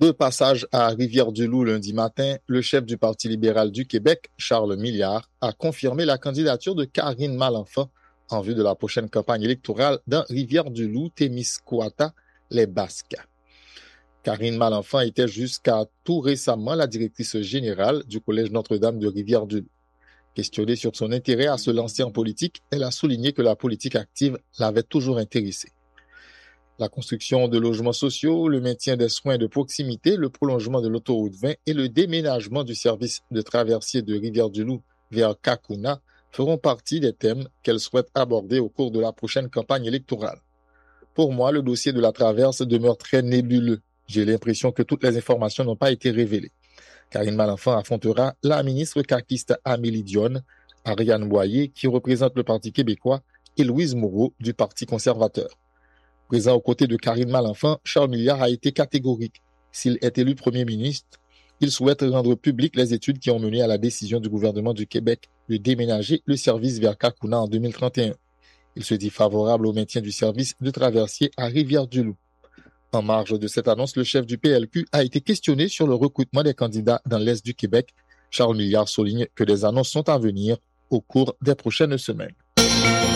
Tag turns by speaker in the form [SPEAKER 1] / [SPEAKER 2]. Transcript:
[SPEAKER 1] De passage à Rivière-du-Loup lundi matin, le chef du Parti libéral du Québec, Charles Milliard, a confirmé la candidature de Karine Malenfant en vue de la prochaine campagne électorale dans Rivière-du-Loup, Témiscouata, les Basques. Karine Malenfant était jusqu'à tout récemment la directrice générale du Collège Notre-Dame de Rivière-du-Loup. Questionnée sur son intérêt à se lancer en politique, elle a souligné que la politique active l'avait toujours intéressée. La construction de logements sociaux, le maintien des soins de proximité, le prolongement de l'autoroute 20 et le déménagement du service de traversier de Rivière-du-Loup vers Kakuna feront partie des thèmes qu'elle souhaite aborder au cours de la prochaine campagne électorale. Pour moi, le dossier de la traverse demeure très nébuleux. J'ai l'impression que toutes les informations n'ont pas été révélées. Karine Malenfant affrontera la ministre caquiste Amélie Dione, Ariane Boyer, qui représente le Parti québécois, et Louise Moreau, du Parti conservateur. Présent aux côtés de Karine Malenfant, Charles Milliard a été catégorique. S'il est élu Premier ministre, il souhaite rendre publiques les études qui ont mené à la décision du gouvernement du Québec de déménager le service vers Kakuna en 2031. Il se dit favorable au maintien du service de traversier à Rivière-du-Loup. En marge de cette annonce, le chef du PLQ a été questionné sur le recrutement des candidats dans l'Est du Québec. Charles Milliard souligne que des annonces sont à venir au cours des prochaines semaines.